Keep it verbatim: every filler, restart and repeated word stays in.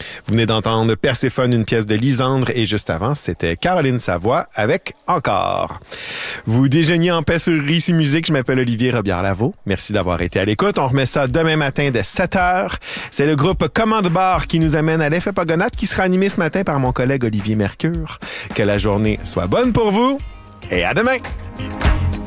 Vous venez d'entendre Perséphone, une pièce de Lisandre, et juste avant, c'était Caroline Savoie avec Encore. Vous déjeuniez en paix sur Ici Musique. Je m'appelle Olivier Robillard-Lavaux. Merci d'avoir été à l'écoute. On remet ça demain matin dès sept heures. C'est le groupe Commande Bar qui nous amène à l'effet Pagonate qui sera animé ce matin par mon collègue Olivier Mercure. Que la journée soit bonne pour vous et à demain!